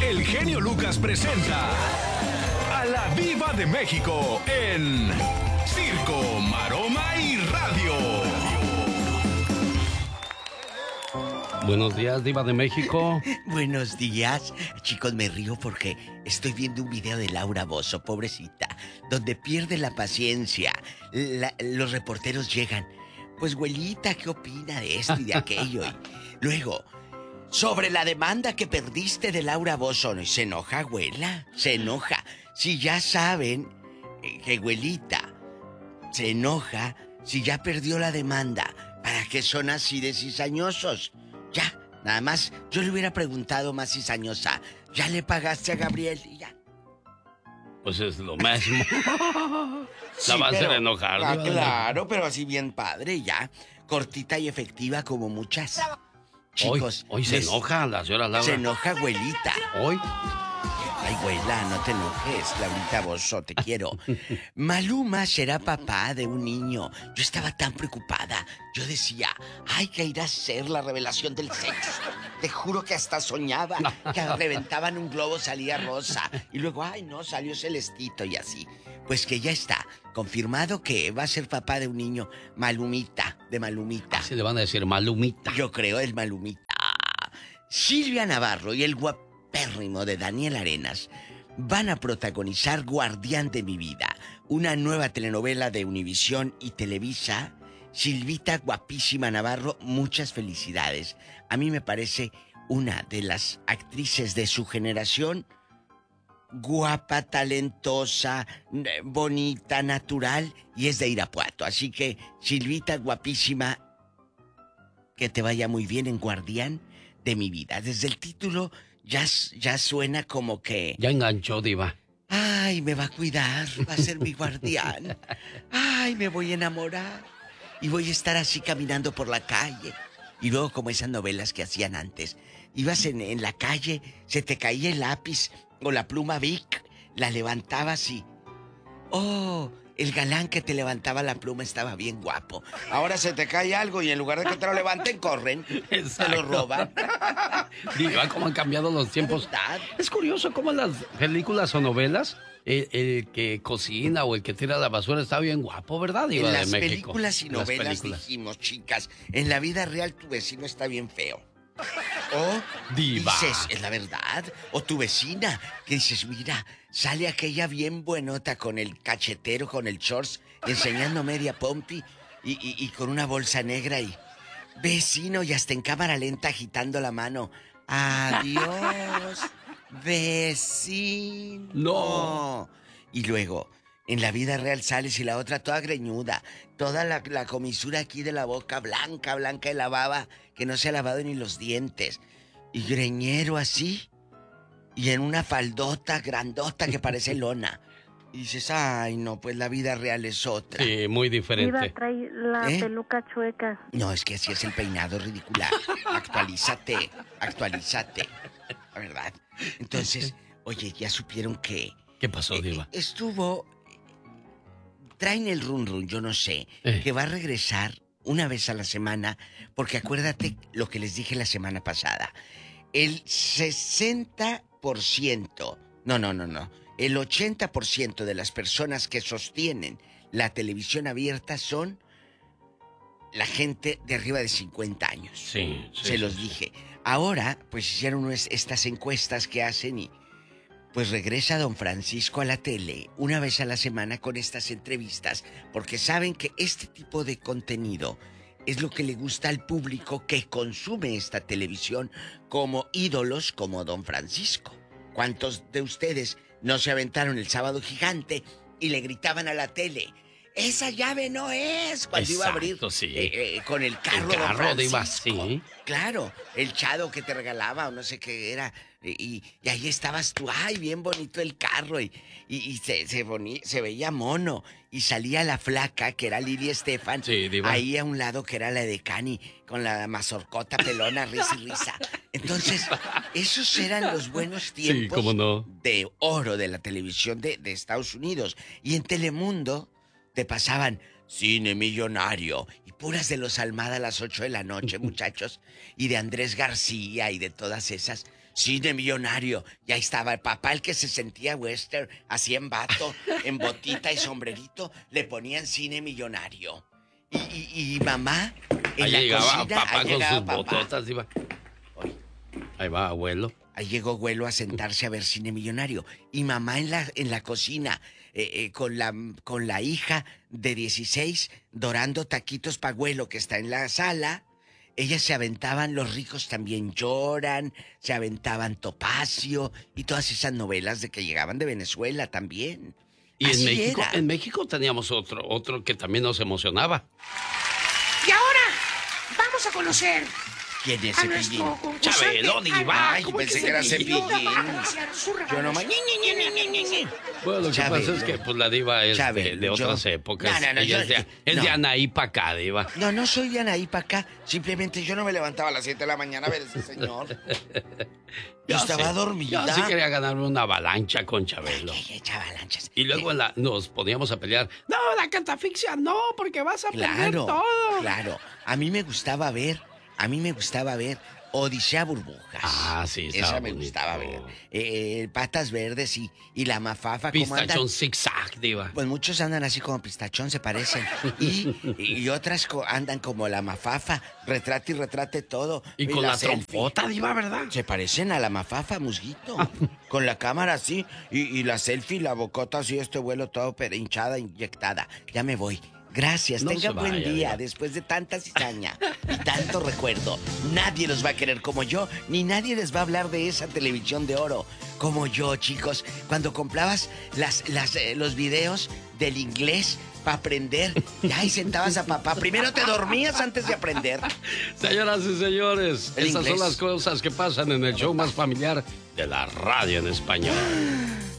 el genio Lucas presenta a la Diva de México en Circo, Maroma y Radio. Buenos días, Diva de México. Buenos días. Chicos, me río porque estoy viendo un video de Laura Bozzo, pobrecita, donde pierde la paciencia. Los reporteros llegan. Pues, güelita, ¿qué opina de esto y de aquello? Y luego, sobre la demanda que perdiste de Laura Bozzo. Y se enoja, güela, se enoja. Si ya saben que güelita se enoja, si ya perdió la demanda, ¿para qué son así de cizañosos? Ya, nada más, yo le hubiera preguntado más cizañosa, ¿ya le pagaste a Gabriel? Y ya. Pues es lo mismo. Sí, La va a hacer pero- enojar. Ah, Diva de claro, pero así bien padre, ya. Cortita y efectiva como muchas. Chicos, Hoy se enoja la señora Laura. Se enoja, güelita. Hoy. Ay, güela, no te enojes, Laurita Bozzo, te quiero. Maluma será papá de un niño. Yo estaba tan preocupada. Yo decía, ay, que irá a ser la revelación del sexo. Te juro que hasta soñaba que reventaban un globo, salía rosa. Y luego, ay, no, salió celestito y así. Pues que ya está confirmado que va a ser papá de un niño, Malumita, de Malumita. Así le van a decir Malumita. Yo creo el Malumita. Silvia Navarro y el guapérrimo de Daniel Arenas van a protagonizar Guardián de mi vida, una nueva telenovela de Univisión y Televisa. Silvita, guapísima Navarro, muchas felicidades. A mí me parece una de las actrices de su generación, guapa, talentosa, bonita, natural, y es de Irapuato. Así que, Silvita, guapísima, que te vaya muy bien en Guardián de mi vida. Desde el título ya suena como que... Ya enganchó, Diva. Ay, me va a cuidar, va a ser mi guardián. Ay, me voy a enamorar. Y voy a estar así caminando por la calle. Y luego como esas novelas que hacían antes. Ibas en la calle, se te caía el lápiz o la pluma Bic, la levantabas y... ¡Oh! El galán que te levantaba la pluma estaba bien guapo. Ahora se te cae algo y en lugar de que te lo levanten, corren. Se lo roban. Diva, cómo han cambiado los tiempos. ¿Verdad? Es curioso cómo en las películas o novelas, el que cocina o el que tira la basura está bien guapo, ¿verdad, Diva En de las México? películas y En las novelas películas. dijimos, chicas, en la vida real tu vecino está bien feo. O Diva. dices, es la verdad. O tu vecina, que dices, mira, sale aquella bien buenota con el cachetero, con el shorts, enseñando media pompi y con una bolsa negra y... Vecino, y hasta en cámara lenta agitando la mano. Adiós, vecino. No. Y luego, en la vida real sales y la otra toda greñuda, toda la comisura aquí de la boca blanca, blanca de la baba, que no se ha lavado ni los dientes. Y greñero así, y en una faldota grandota que parece lona. Y dices, ay, no, pues la vida real es otra. Sí, muy diferente. Diva, trae la peluca chueca. No, es que así es el peinado ridícula. Actualízate, actualízate. La verdad. Entonces, oye, ya supieron que... ¿Qué pasó, Diva? Traen el run run, yo no sé, que va a regresar una vez a la semana, porque acuérdate lo que les dije la semana pasada. El 60%, no. El 80% de las personas que sostienen la televisión abierta son la gente de arriba de 50 años. Sí. Se los dije. Ahora, pues hicieron estas encuestas que hacen y pues regresa don Francisco a la tele una vez a la semana con estas entrevistas, porque saben que este tipo de contenido es lo que le gusta al público que consume esta televisión como ídolos como don Francisco. ¿Cuántos de ustedes no se aventaron el Sábado Gigante y le gritaban a la tele? ¡Esa llave no es! Cuando iba a abrir sí. con el carro, El carro don de Iba, Francisco. sí. Claro, el chado que te regalaba o no sé qué era. Y ahí estabas tú, ay, bien bonito el carro. Y se veía mono. Y salía la flaca, que era Lili Estefan. Sí, Diva. Ahí a un lado, que era la de Cani, con la mazorcota pelona, risa y risa. Entonces, esos eran los buenos tiempos Sí, cómo no. de oro de la televisión de Estados Unidos. Y en Telemundo te pasaban Cine Millonario y puras de los Almada a las 8 de la noche, muchachos. Y de Andrés García y de todas esas. Cine Millonario. Y ahí estaba el papá, el que se sentía western, así en vato, en botita y sombrerito, le ponían Cine Millonario. Y mamá, en ahí la llegaba cocina, papá ahí con llegaba sus papá. bototas, Diva. Ahí va, abuelo. Ahí llegó abuelo a sentarse a ver Cine Millonario. Y mamá en la cocina, con la hija de 16, dorando taquitos pa' abuelo que está en la sala. Ellas se aventaban Los ricos también lloran, se aventaban Topacio y todas esas novelas de que llegaban de Venezuela también. Y Así era. en México teníamos otro que también nos emocionaba. Y ahora vamos a conocer ¿Quién es a Cepillín? nuestro concursante. Chabelo, Diva. Ay, pensé que era Cepillín. Yo nomás... Bueno, lo que Chabelo. pasa es que pues, la Diva es de otras épocas. No, Ella es de Anaí pa' acá, Diva. No soy de Anaí para acá. Simplemente yo no me levantaba a las 7 de la mañana a ver ese señor. Yo estaba dormida. Yo sí quería ganarme una avalancha con Chabelo. Avalanchas. Y luego nos poníamos a pelear. No, la catafixia no, porque vas a perder todo. Claro. A mí me gustaba ver Odisea Burbujas. Ah, sí, estaba esa me bonito. gustaba ver. Patas Verdes y la Mafafa. ¿cómo andan? Pistachón zigzag, Diva. Pues muchos andan así como Pistachón, se parecen. Y otras andan como la Mafafa, retrate todo. Y con la selfie. trompota, Diva, ¿verdad? Se parecen a la Mafafa, musguito. Con la cámara así, y la selfie, la bocota así, este vuelo todo hinchada, inyectada. Ya me voy. Gracias, No tenga se buen vaya, día. Diva. Después de tanta cizaña y tanto recuerdo, nadie los va a querer como yo, ni nadie les va a hablar de esa televisión de oro como yo, chicos. Cuando comprabas los videos del inglés para aprender, ya y sentabas a papá. Primero te dormías antes de aprender. Señoras y señores, El estas inglés. son las cosas que pasan en el show más familiar de la radio en español.